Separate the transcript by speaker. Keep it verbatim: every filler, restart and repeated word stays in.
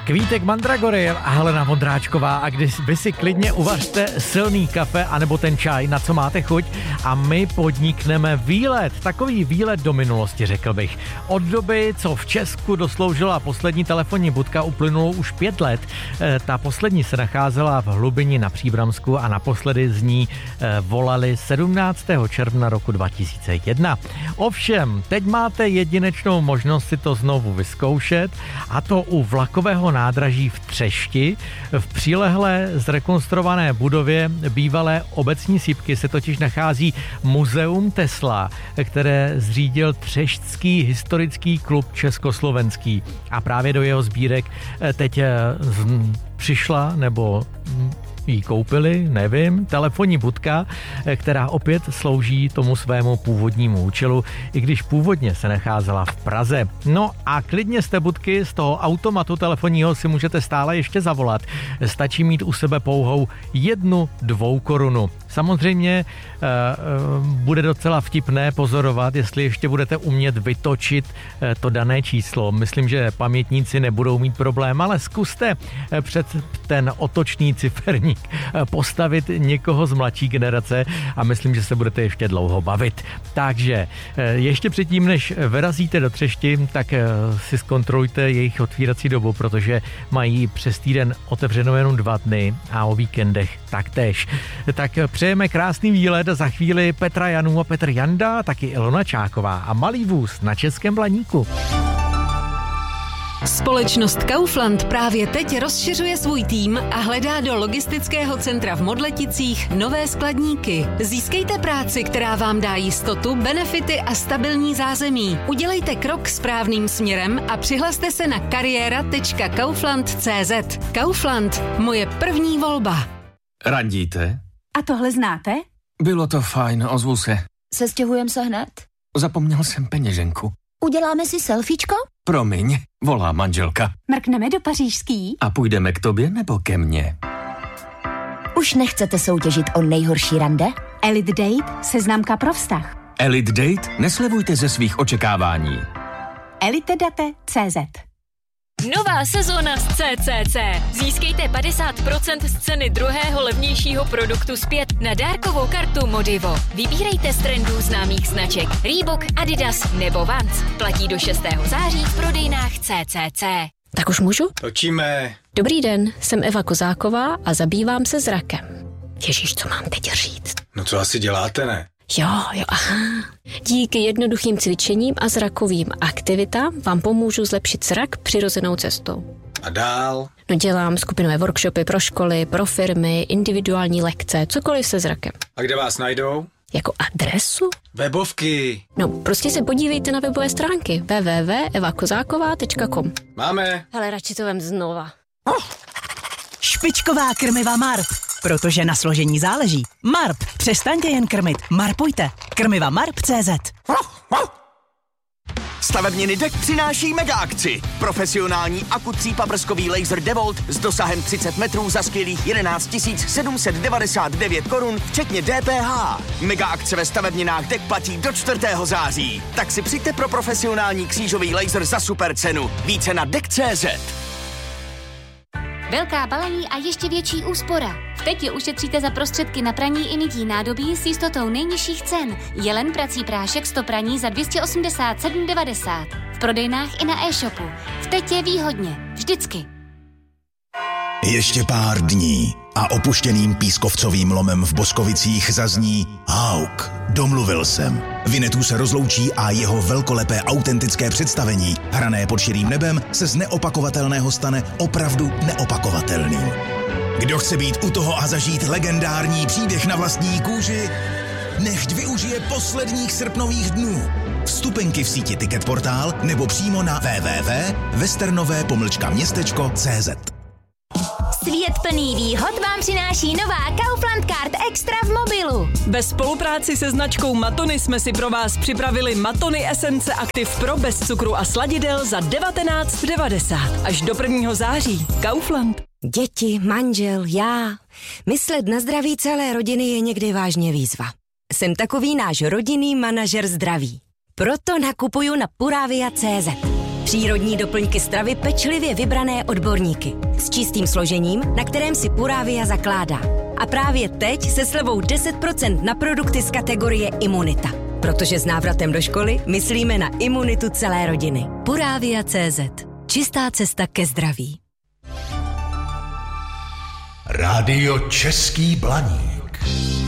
Speaker 1: Kvítek Mandragory a Helena Vondráčková, a když vy si klidně uvařte silný kafe anebo ten čaj, na co máte chuť, a my podnikneme výlet. Takový výlet do minulosti, řekl bych. Od doby, co v Česku dosloužila poslední telefonní budka, uplynulo už pět let. E, ta poslední se nacházela v Hlubini na Příbramsku a naposledy z ní e, volali sedmnáctého června roku dva tisíce jedna. Ovšem, teď máte jedinečnou možnost si to znovu vyzkoušet, a to u vlakového nádraží v Třešti. V přilehlé zrekonstruované budově bývalé obecní sýpky se totiž nachází Muzeum Tesla, které zřídil Třeštský historický klub československý. A právě do jeho sbírek teď přišla, nebo jí koupili, nevím, telefonní budka, která opět slouží tomu svému původnímu účelu, i když původně se nacházela v Praze. No a klidně z té budky, z toho automatu telefonního si můžete stále ještě zavolat. Stačí mít u sebe pouhou jednu dvou korunu. Samozřejmě e, e, bude docela vtipné pozorovat, jestli ještě budete umět vytočit e, to dané číslo. Myslím, že pamětníci nebudou mít problém, ale zkuste e, před ten otočný ciferník e, postavit někoho z mladší generace a myslím, že se budete ještě dlouho bavit. Takže e, ještě předtím, než vyrazíte do Třešti, tak e, si zkontrolujte jejich otvírací dobu, protože mají přes týden otevřeno jenom dva dny a o víkendech taktéž. Tak přejeme krásný výlet, za chvíli Petra Janů a Petr Janda, taky Ilona Čáková a Malý vůz na Českém Blaníku.
Speaker 2: Společnost Kaufland právě teď rozšiřuje svůj tým a hledá do logistického centra v Modleticích nové skladníky. Získejte práci, která vám dá jistotu, benefity a stabilní zázemí. Udělejte krok správným směrem a přihlaste se na kariéra tečka kaufland tečka cé zet. Kaufland, moje první volba.
Speaker 3: Randíte?
Speaker 4: A tohle znáte?
Speaker 3: Bylo to fajn, ozvu se.
Speaker 4: Sestěhujeme se hned?
Speaker 3: Zapomněl jsem peněženku.
Speaker 4: Uděláme si selfiečko?
Speaker 3: Promiň, volá manželka.
Speaker 4: Mrkneme do pařížský?
Speaker 3: A půjdeme k tobě nebo ke mně?
Speaker 4: Už nechcete soutěžit o nejhorší rande? Elite Date, seznamka pro vztah.
Speaker 3: Elite Date? Neslevujte ze svých očekávání.
Speaker 4: elitedate tečka cé zet.
Speaker 5: Nová sezóna z C C C. Získejte padesát procent z ceny druhého levnějšího produktu zpět na dárkovou kartu Modivo. Vybírejte z trendů známých značek Reebok, Adidas nebo Vans. Platí do šestého září v prodejnách C C C.
Speaker 6: Tak už můžu?
Speaker 3: Točíme.
Speaker 6: Dobrý den, jsem Eva Kozáková a zabývám se zrakem. Ježíš, co mám teď říct?
Speaker 7: No co asi děláte, ne?
Speaker 6: Jo, jo, aha. Díky jednoduchým cvičením a zrakovým aktivitám vám pomůžu zlepšit zrak přirozenou cestou.
Speaker 7: A dál?
Speaker 6: No dělám skupinové workshopy pro školy, pro firmy, individuální lekce, cokoliv se zrakem.
Speaker 7: A kde vás najdou?
Speaker 6: Jako adresu?
Speaker 7: Webovky.
Speaker 6: No, prostě se podívejte na webové stránky w w w tečka eva kozáková tečka com.
Speaker 7: Máme.
Speaker 6: Hele, radši to vem znova.
Speaker 8: Oh. Špičková krmiva Marp, protože na složení záleží. Marp, přestaňte jen krmit, marpujte. Krmiva Marp tečka cé zet.
Speaker 9: Stavebniny D E K přináší mega akci. Profesionální akutřípaprskový laser DeWalt s dosahem třicet metrů za skvělých jedenáct tisíc sedm set devadesát devět korun, včetně D P H. Mega akce ve stavebninách D E K platí do čtvrtého září. Tak si přijďte pro profesionální křížový laser za super cenu. Více na D E K tečka cé zet.
Speaker 10: Velká balení a ještě větší úspora. V Tetě ušetříte za prostředky na praní i mytí nádobí s jistotou nejnižších cen. Jelen prací prášek sto praní za dvě stě osmdesát sedm devadesát. V prodejnách i na e-shopu. V Tetě výhodně. Vždycky.
Speaker 11: Ještě pár dní a opuštěným pískovcovým lomem v Boskovicích zazní Hauk, domluvil jsem. Vinetů se rozloučí a jeho velkolepé autentické představení, hrané pod širým nebem, se z neopakovatelného stane opravdu neopakovatelným. Kdo chce být u toho a zažít legendární příběh na vlastní kůži, nechť využije posledních srpnových dnů. Vstupenky v síti Ticketportál nebo přímo na w w w tečka westernové pomlčka městečko tečka cé zet.
Speaker 10: Svět plný výhod vám přináší nová Kaufland Card Extra v mobilu.
Speaker 12: Ve spolupráci se značkou Matony jsme si pro vás připravili Matony Esence Active Pro bez cukru a sladidel za devatenáct devadesát. Až do prvního září. Kaufland.
Speaker 13: Děti, manžel, já. Myslet na zdraví celé rodiny je někdy vážně výzva. Jsem takový náš rodinný manažer zdraví. Proto nakupuju na Puravia tečka cé zet. Přírodní doplňky stravy pečlivě vybrané odborníky. S čistým složením, na kterém si Puravia zakládá. A právě teď se slevou deset procent na produkty z kategorie Imunita. Protože s návratem do školy myslíme na imunitu celé rodiny. Puravia tečka cé zet. Čistá cesta ke zdraví.
Speaker 11: Rádio Český Blaník.